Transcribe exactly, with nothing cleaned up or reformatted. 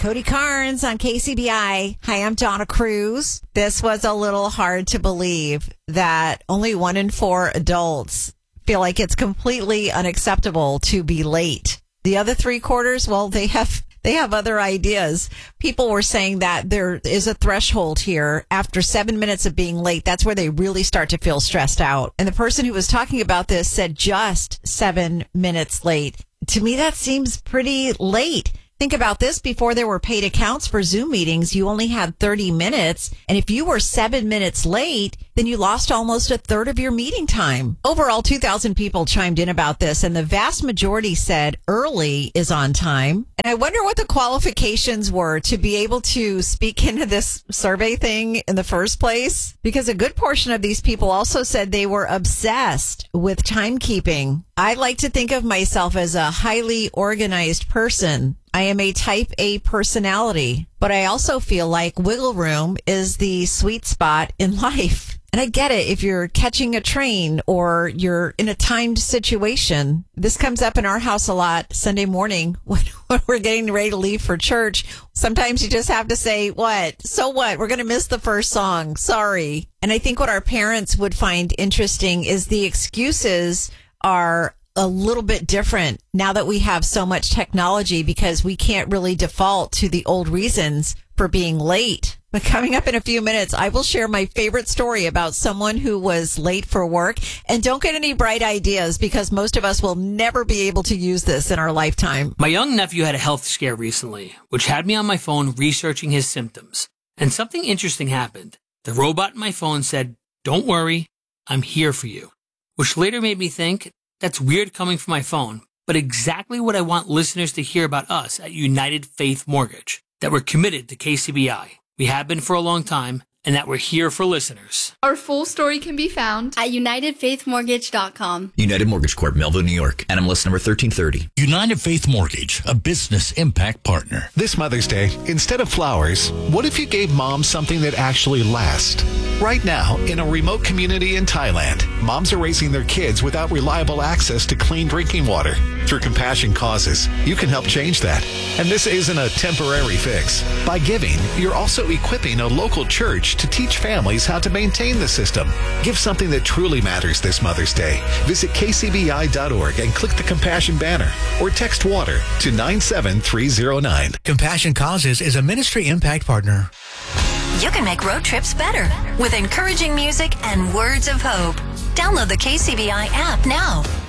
Cody Carnes on K C B I. Hi, I'm Donna Cruz. This was a little hard to believe that only one in four adults feel like it's completely unacceptable to be late. The other three quarters, well, they have they have other ideas. People were saying that there is a threshold here. After seven minutes of being late, that's where they really start to feel stressed out. And the person who was talking about this said just seven minutes late. To me, that seems pretty late. Think about this. Before there were paid accounts for Zoom meetings, you only had thirty minutes. And if you were seven minutes late, then you lost almost a third of your meeting time. Overall, two thousand people chimed in about this, and the vast majority said early is on time. And I wonder what the qualifications were to be able to speak into this survey thing in the first place, because a good portion of these people also said they were obsessed with timekeeping. I like to think of myself as a highly organized person. I am a type A personality, but I also feel like wiggle room is the sweet spot in life. And I get it if you're catching a train or you're in a timed situation. This comes up in our house a lot Sunday morning when, when we're getting ready to leave for church. Sometimes you just have to say, what? So what? We're going to miss the first song. Sorry. And I think what our parents would find interesting is the excuses are a little bit different now that we have so much technology, because we can't really default to the old reasons for being late. But coming up in a few minutes, I will share my favorite story about someone who was late for work. And don't get any bright ideas, because most of us will never be able to use this in our lifetime. My young nephew had a health scare recently, which had me on my phone researching his symptoms. And something interesting happened. The robot in my phone said, "Don't worry, I'm here for you," which later made me think, that's weird coming from my phone, but exactly what I want listeners to hear about us at United Faith Mortgage, that we're committed to K C B I. We have been for a long time, and that we're here for listeners. Our full story can be found at united faith mortgage dot com. United Mortgage Corp, Melville, New York. N M L S number thirteen thirty. United Faith Mortgage, a business impact partner. This Mother's Day, instead of flowers, what if you gave mom something that actually lasts? Right now, in a remote community in Thailand, moms are raising their kids without reliable access to clean drinking water. Through Compassion Causes, you can help change that. And this isn't a temporary fix. By giving, you're also equipping a local church to teach families how to maintain the system. Give something that truly matters this Mother's Day. Visit k c b i dot org and click the Compassion banner, or text WATER to nine seven three zero nine. Compassion Causes is a ministry impact partner. You can make road trips better with encouraging music and words of hope. Download the K C B I app now.